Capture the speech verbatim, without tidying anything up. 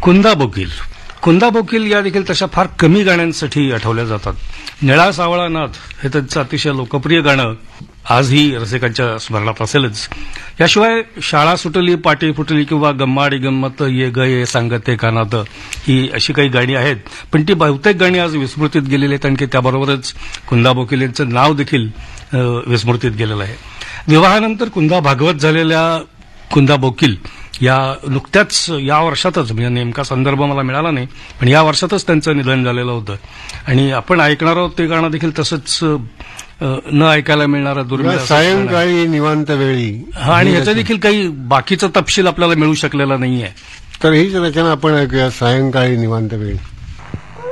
कुंदा बोकील कुंदा बोकील या देखील तशा फार कमी गाण्यांसाठी आठवल्या जातात. निळा सावळा नाथ हे त्यांचं अतिशय लोकप्रिय गाणं आजही रसिकांच्या स्मरणात असेलच. याशिवाय शाळा सुटली पाटी फुटली किंवा गम्माडी गंमत ये ग ये सांगते कानात ही अशी काही गाणी आहेत, पण ती बहुतेक गाणी आज विस्मृतीत गेलेली आहेत, आणखी त्याबरोबरच कुंदा बोकील यांचं नाव देखील विस्मृतीत गेलेलं आहे. विवाहानंतर कुंदा भागवत झालेल्या कुंदा बोकील या नुकत्याच या वर्षातच, म्हणजे नेमका संदर्भ मला मिळाला नाही, पण या वर्षातच त्यांचं निधन झालेलं होतं. आणि आपण ऐकणार आहोत ते गाणं देखील तसंच न ऐकायला मिळणारा दुर्मिळ सायंकाळी निवांत वेळी. हा, आणि ह्याचा देखील काही बाकीचा तपशील आपल्याला मिळू शकलेला नाहीये. तर हीच रचना आपण ऐकूया, सायंकाळी निवांत वेळी.